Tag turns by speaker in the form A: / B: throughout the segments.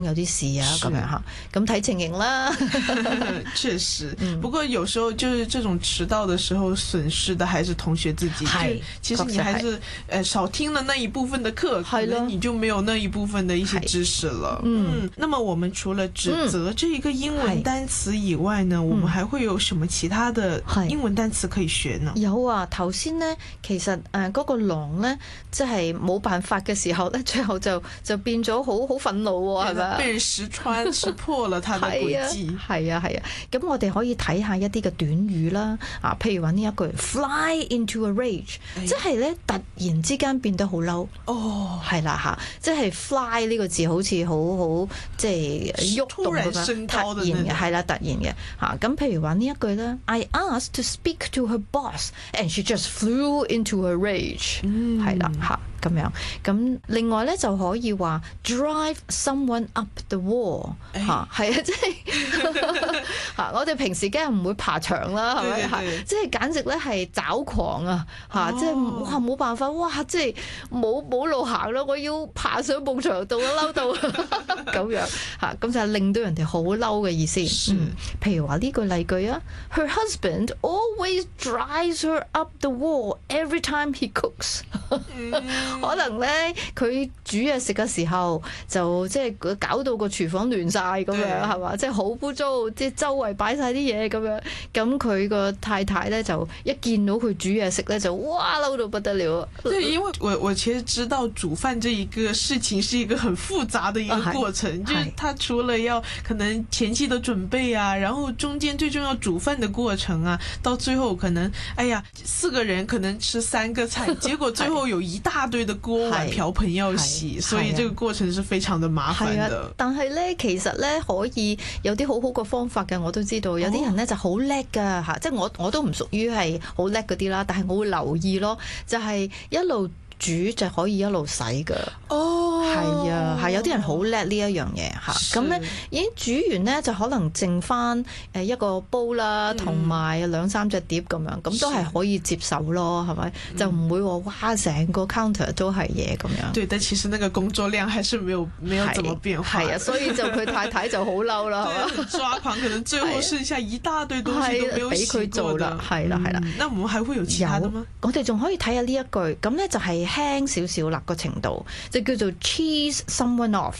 A: 有啲事啊咁樣吓，咁睇情形啦。
B: 确实，不过有时候就是这种迟到的时候，损失的还是同学自己。其实你还是少听了那一部分的课，可能你就没有那一部分的一些知识了。那么我们除了指责这一个英文单词以外呢，我们还会有什么其他的英文单词可以学呢？
A: 有啊，頭先呢，其實嗰個狼呢，即係冇辦法嘅時候呢，最後就變咗好憤怒喎，係咪？
B: 被人識穿識破了他的詭計。
A: 係啊，咁我哋可以睇下一啲嘅短語啦，譬如話呢一句 fly into a rage，即係咧突然之間變得好嬲。係啦嚇，即係 fly 呢個字好似好即係喐動咁樣，突然嘅係啦，突然嘅嚇。咁譬如話呢一句咧 ，I asked to speak to her boss and she just flew into a rage，係啦嚇。咁樣，咁另外咧就可以話 drive someone up the wall 嚇，係啊，即係嚇我哋平時梗係唔會爬牆啦，係咪嚇？即係簡直咧係找狂啊嚇！即係哇冇辦法，哇即係冇路行啦，我要爬上埲牆度啦，嬲到咁樣嚇，咁就係令到人哋好嬲嘅意思。譬如話呢句例句啊 ，Her husband always drives her up the wall every time he cooks 。可能咧佢煮嘢食嘅時候就即係搞到個廚房亂晒咁樣係嘛，即係好污糟，即係周圍擺晒啲嘢咁樣，咁佢個太太咧就一見到佢煮嘢食咧就哇嬲到不得了。
B: 對，因為我其實知道煮飯這一個事情是一個很複雜的一個過程，就是他除了要可能前期的準備啊，然後中間最重要煮飯的過程啊，到最後可能哎呀4個人可能吃3個菜，結果最後有一大堆的鍋碗瓢盆要洗，所以這個過程是非常的麻煩的。
A: 但係咧，其實咧可以有啲好好嘅方法嘅，我都知道。有啲人咧就好叻噶嚇，即係我都唔屬於係好叻嗰啲啦，但係我會留意咯，就係一路煮就可以一路洗㗎。係啊，係有啲人好叻呢一樣嘢嚇。咁咧已經煮完咧，就可能剩翻一個煲啦，同埋2-3隻碟咁樣，咁都係可以接受咯，係咪？就唔會話哇成個 counter 都係嘢咁樣。
B: 對，但其實那個工作量還是沒有怎麼變化。
A: 係啊，所以就佢太太就好嬲啦，係嘛？
B: 很抓狂，可能最後剩下一大堆東西都沒有洗過的。
A: 係啦。
B: 那我們還會有其他的嗎？
A: 我哋仲可以睇下呢一句，咁咧就係輕少少啦個程度，就叫做 cheese someone off。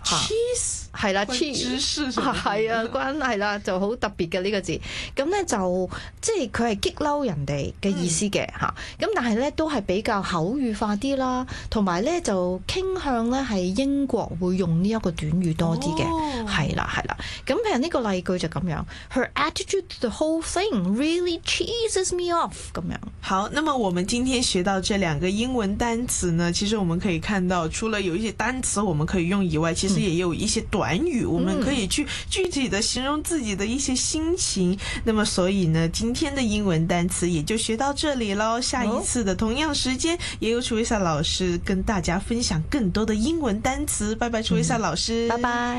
B: cheese
A: 係啦 ，cheese 係啊，關係啦，就好特別嘅呢個字。咁咧就即係佢係激嬲人哋嘅意思嘅嚇。咁但係咧都係比較口語化啲啦，同埋咧就傾向咧係英國會用呢一個短語多啲嘅。係啦。咁譬如呢個例句就咁樣 ，Her attitude to the whole thing really cheeses me off 咁樣。
B: 好，那麼我們今天學到這2個英文單詞呢，其實我們可以看到，除了有一些單詞我們可以用以外，其實也有一些短語，我們可以去具體的形容自己的一些心情。那麼所以呢，今天的英文單詞也就學到這裡咯。下一次的同樣時間，也有楚維薩老師跟大家分享更多的英文單詞。拜拜，楚維薩老師。
A: 拜拜。